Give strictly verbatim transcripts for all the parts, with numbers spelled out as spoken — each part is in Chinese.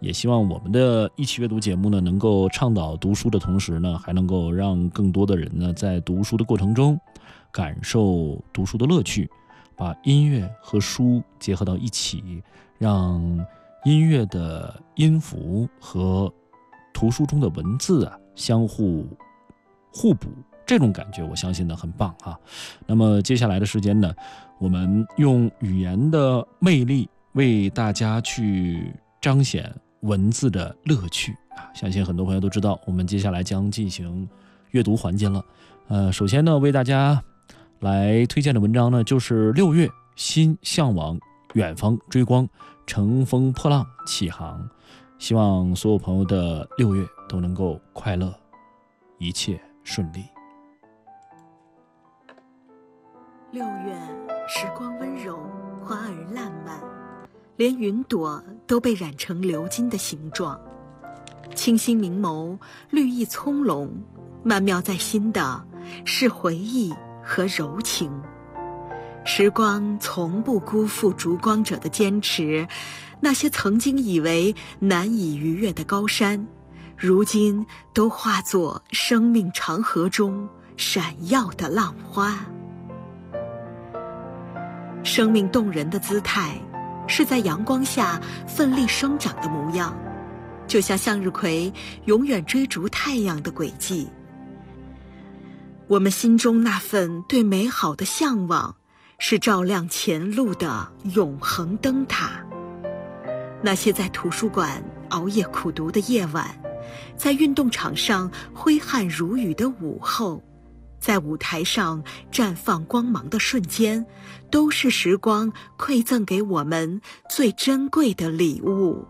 也希望我们的一起阅读节目呢，能够倡导读书的同时呢，还能够让更多的人呢，在读书的过程中感受读书的乐趣，把音乐和书结合到一起，让音乐的音符和图书中的文字啊相互互补，这种感觉我相信呢很棒啊。那么接下来的时间呢，我们用语言的魅力为大家去彰显文字的乐趣啊。相信很多朋友都知道，我们接下来将进行阅读环节了。呃，首先呢，为大家来推荐的文章呢，就是六月新向往远方追光，乘风破浪起航。希望所有朋友的六月都能够快乐，一切顺利。 六月时光温柔，花儿烂漫，连云朵都被染成鎏金的形状。清新明眸，绿意葱茏，曼妙在心的是回忆和柔情。时光从不辜负烛光者的坚持，那些曾经以为难以逾越的高山，如今都化作生命长河中闪耀的浪花。生命动人的姿态，是在阳光下奋力生长的模样，就像向日葵永远追逐太阳的轨迹。我们心中那份对美好的向往，是照亮前路的永恒灯塔。那些在图书馆熬夜苦读的夜晚，在运动场上挥汗如雨的午后，在舞台上绽放光芒的瞬间，都是时光馈赠给我们最珍贵的礼物。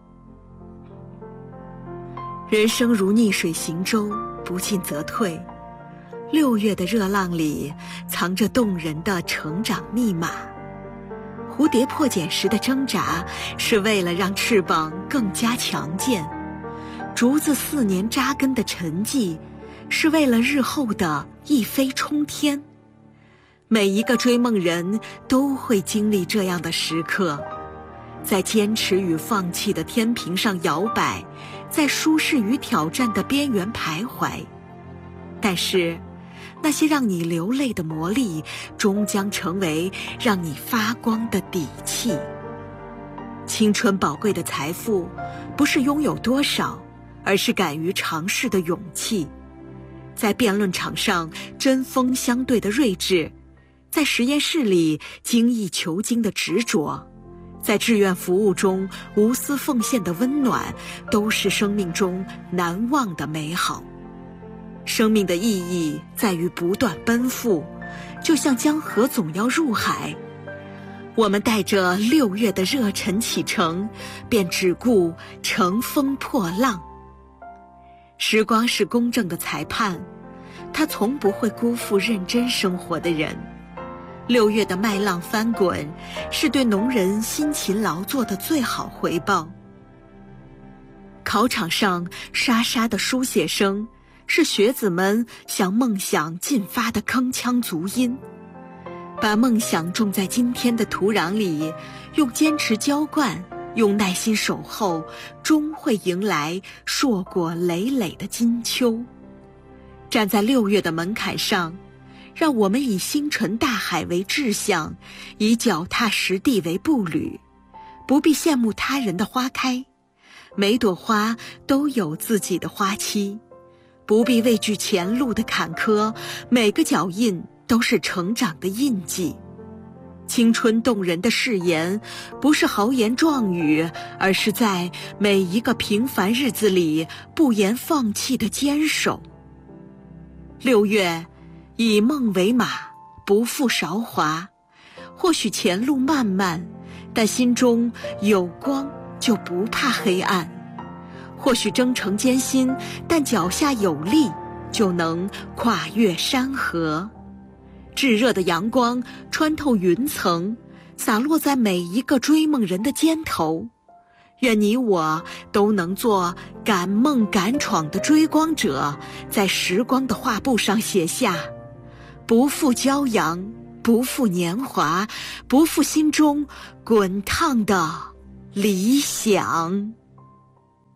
人生如逆水行舟，不进则退。六月的热浪里，藏着动人的成长密码。蝴蝶破茧时的挣扎，是为了让翅膀更加强健；竹子四年扎根的沉寂，是为了日后的一飞冲天。每一个追梦人都会经历这样的时刻，在坚持与放弃的天平上摇摆，在舒适与挑战的边缘徘徊。但是那些让你流泪的磨砺，终将成为让你发光的底气。青春宝贵的财富，不是拥有多少，而是敢于尝试的勇气。在辩论场上针锋相对的睿智，在实验室里精益求精的执着，在志愿服务中无私奉献的温暖，都是生命中难忘的美好。生命的意义在于不断奔赴，就像江河总要入海。我们带着六月的热忱启程，便只顾乘风破浪。时光是公正的裁判，它从不会辜负认真生活的人。六月的麦浪翻滚，是对农人辛勤劳作的最好回报。考场上沙沙的书写声，是学子们向梦想进发的铿锵足音。把梦想种在今天的土壤里，用坚持浇灌，用耐心守候，终会迎来硕果累累的金秋。站在六月的门槛上，让我们以星辰大海为志向，以脚踏实地为步履。不必羡慕他人的花开，每朵花都有自己的花期。不必畏惧前路的坎坷，每个脚印都是成长的印记。青春动人的誓言，不是豪言壮语，而是在每一个平凡日子里不言放弃的坚守。六月，以梦为马，不负韶华。或许前路漫漫，但心中有光，就不怕黑暗。或许征程艰辛，但脚下有力，就能跨越山河。炙热的阳光穿透云层，洒落在每一个追梦人的肩头。愿你我都能做敢梦敢闯的追光者，在时光的画布上写下不负骄阳，不负年华，不负心中滚烫的理想。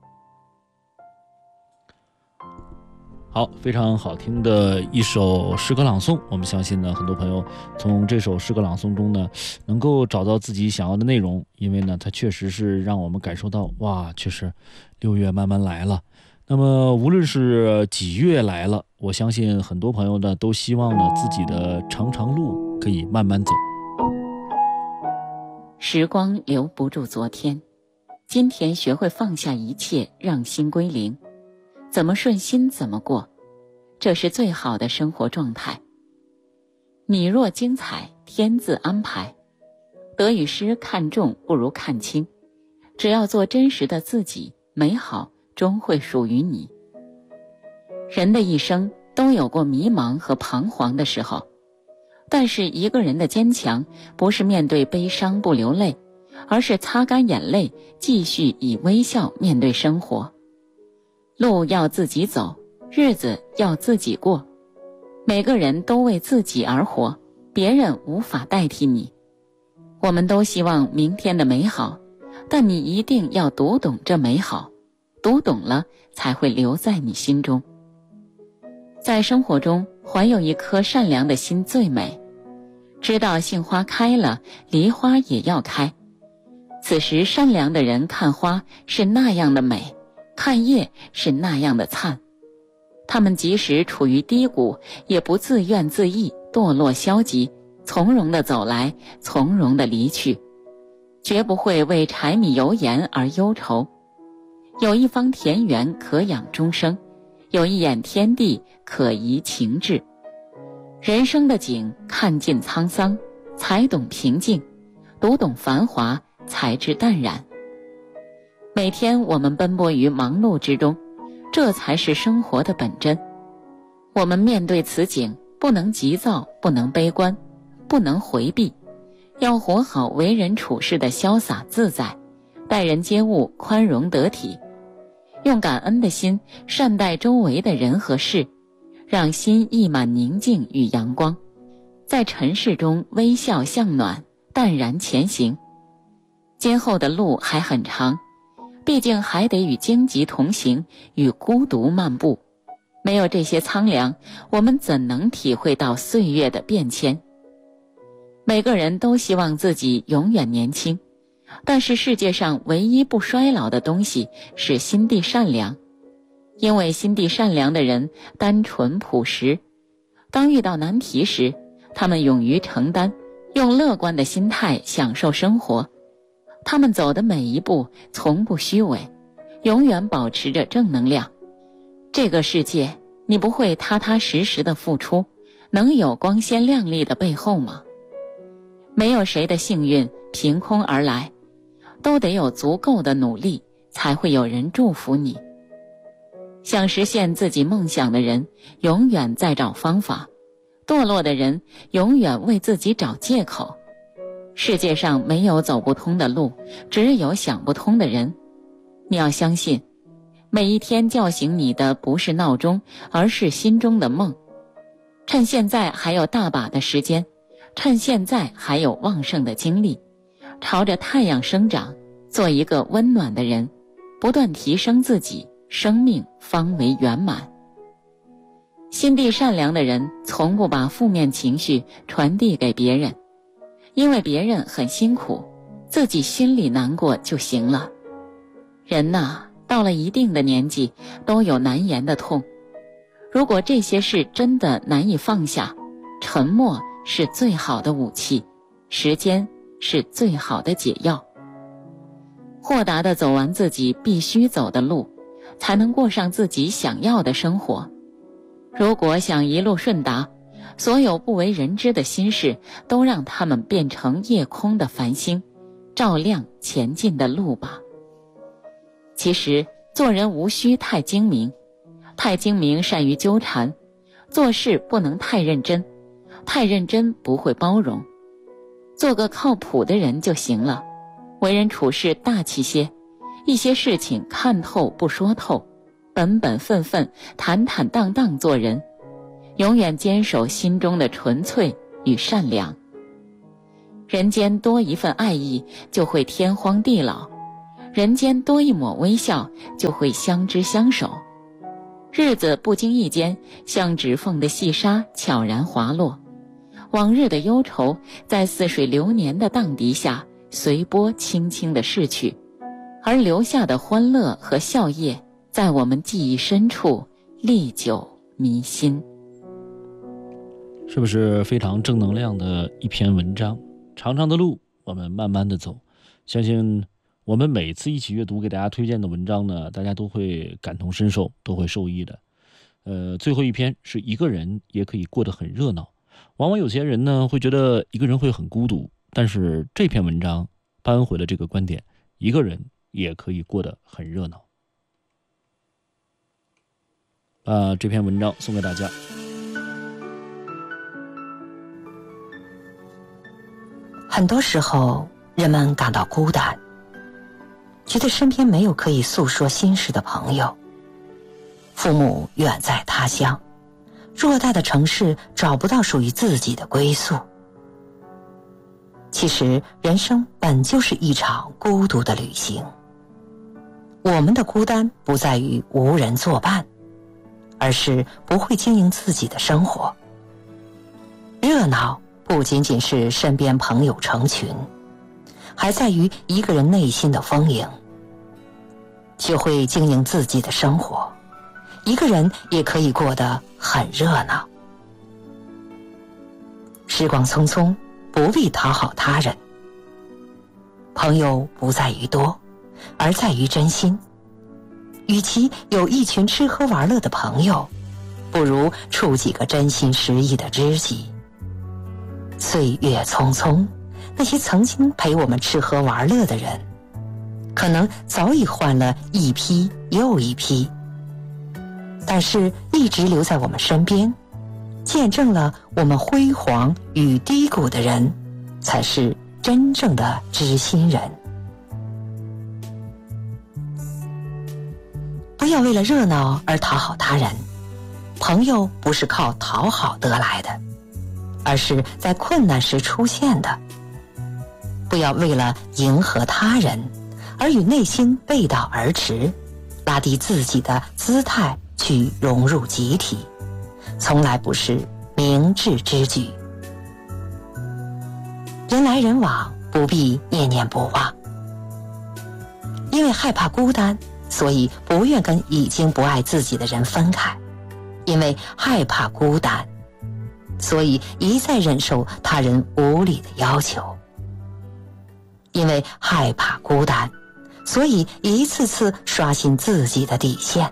好，非常好听的一首诗歌朗诵，我们相信呢，很多朋友从这首诗歌朗诵中呢，能够找到自己想要的内容，因为呢，它确实是让我们感受到，哇，确实六月慢慢来了。那么无论是几月来了，我相信很多朋友呢，都希望呢，自己的长长路可以慢慢走。 时光留不住昨天，今天学会放下一切，让心归零，怎么顺心怎么过，这是最好的生活状态。你若精彩，天自安排。得与失看重不如看清，只要做真实的自己，美好终会属于你。人的一生都有过迷茫和彷徨的时候，但是一个人的坚强不是面对悲伤不流泪，而是擦干眼泪，继续以微笑面对生活。路要自己走，日子要自己过。每个人都为自己而活，别人无法代替你。我们都希望明天的美好，但你一定要读懂这美好，读懂了才会留在你心中。在生活中，怀有一颗善良的心最美。知道杏花开了，梨花也要开。此时善良的人看花是那样的美，看叶是那样的灿。他们即使处于低谷，也不自怨自艾，堕落消极，从容地走来，从容地离去，绝不会为柴米油盐而忧愁。有一方田园可养终生，有一眼天地可怡情志。人生的景，看尽沧桑，才懂平静；读懂繁华，才知淡然。每天我们奔波于忙碌之中，这才是生活的本真。我们面对此景，不能急躁，不能悲观，不能回避，要活好为人处事的潇洒自在，待人接物宽容得体，用感恩的心善待周围的人和事，让心溢满宁静与阳光，在尘世中微笑向暖，淡然前行。今后的路还很长，毕竟还得与荆棘同行，与孤独漫步。没有这些苍凉，我们怎能体会到岁月的变迁？每个人都希望自己永远年轻，但是世界上唯一不衰老的东西是心地善良。因为心地善良的人单纯朴实，当遇到难题时，他们勇于承担，用乐观的心态享受生活。他们走的每一步从不虚伪，永远保持着正能量。这个世界，你不会踏踏实实的付出，能有光鲜亮丽的背后吗？没有谁的幸运凭空而来，都得有足够的努力，才会有人祝福你。想实现自己梦想的人，永远在找方法；堕落的人，永远为自己找借口。世界上没有走不通的路，只有想不通的人。你要相信，每一天叫醒你的不是闹钟，而是心中的梦。趁现在还有大把的时间，趁现在还有旺盛的精力，朝着太阳生长，做一个温暖的人，不断提升自己，生命方为圆满。心地善良的人从不把负面情绪传递给别人，因为别人很辛苦，自己心里难过就行了。人呐，到了一定的年纪，都有难言的痛。如果这些事真的难以放下，沉默是最好的武器，时间是最好的解药。豁达地走完自己必须走的路，才能过上自己想要的生活。如果想一路顺达，所有不为人知的心事都让它们变成夜空的繁星，照亮前进的路吧。其实做人无需太精明，太精明善于纠缠，做事不能太认真，太认真不会包容。做个靠谱的人就行了，为人处事大气些，一些事情看透不说透，本本分分坦坦荡荡做人，永远坚守心中的纯粹与善良。人间多一份爱意，就会天荒地老；人间多一抹微笑，就会相知相守。 日子不经意间像指缝的细沙悄然滑落，往日的忧愁在似水流年的荡涤下随波轻轻地逝去，而留下的欢乐和笑靥在我们记忆深处历久弥新。 是不是非常正能量的一篇文章？长长的路我们慢慢的走，相信我们每次一起阅读给大家推荐的文章呢，大家都会感同身受，都会受益的。呃，最后一篇是一个人也可以过得很热闹。往往有些人呢会觉得一个人会很孤独，但是这篇文章扳回了这个观点，一个人也可以过得很热闹。把这篇文章送给大家。 很多时候，人们感到孤单，觉得身边没有可以诉说心事的朋友。父母远在他乡，偌大的城市找不到属于自己的归宿。其实，人生本就是一场孤独的旅行。我们的孤单不在于无人作伴，而是不会经营自己的生活。热闹不仅仅是身边朋友成群，还在于一个人内心的丰盈。学会经营自己的生活，一个人也可以过得很热闹。时光匆匆，不必讨好他人。朋友不在于多，而在于真心。与其有一群吃喝玩乐的朋友，不如处几个真心实意的知己。岁月匆匆，那些曾经陪我们吃喝玩乐的人，可能早已换了一批又一批，但是一直留在我们身边，见证了我们辉煌与低谷的人，才是真正的知心人。不要为了热闹而讨好他人，朋友不是靠讨好得来的，而是在困难时出现的。不要为了迎合他人而与内心背道而驰，拉低自己的姿态去融入集体，从来不是明智之举。人来人往，不必念念不忘。因为害怕孤单，所以不愿跟已经不爱自己的人分开；因为害怕孤单，所以一再忍受他人无理的要求；因为害怕孤单，所以一次次刷新自己的底线。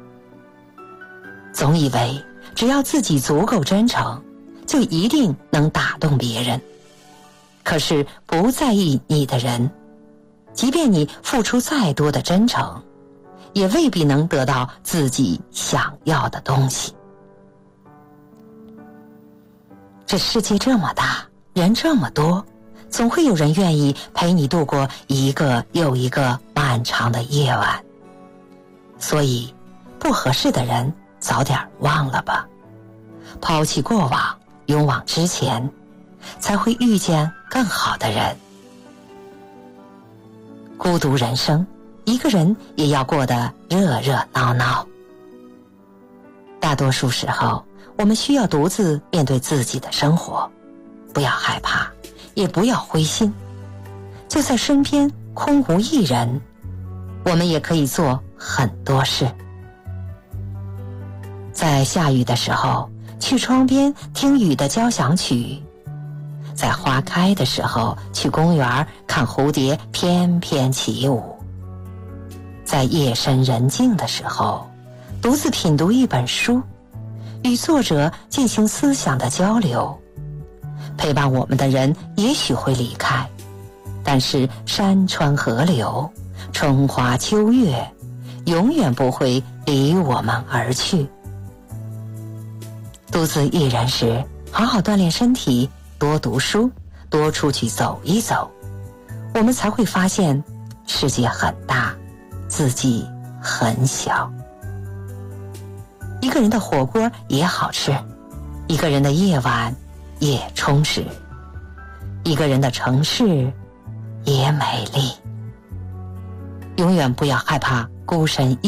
总以为只要自己足够真诚，就一定能打动别人。可是不在意你的人，即便你付出再多的真诚，也未必能得到自己想要的东西。这世界这么大，人这么多，总会有人愿意陪你度过一个又一个漫长的夜晚。所以，不合适的人早点忘了吧，抛弃过往，勇往直前，才会遇见更好的人。孤独人生，一个人也要过得热热闹闹。大多数时候，我们需要独自面对自己的生活，不要害怕，也不要灰心。就在身边空无一人，我们也可以做很多事。在下雨的时候，去窗边听雨的交响曲；在花开的时候，去公园看蝴蝶翩翩起舞；在夜深人静的时候，独自品读一本书，与作者进行思想的交流。陪伴我们的人也许会离开，但是山川河流，春花秋月，永远不会离我们而去。独自一人时，好好锻炼身体，多读书，多出去走一走，我们才会发现世界很大，自己很小。一个人的火锅也好吃，一个人的夜晚也充实，一个人的城市也美丽。永远不要害怕孤身一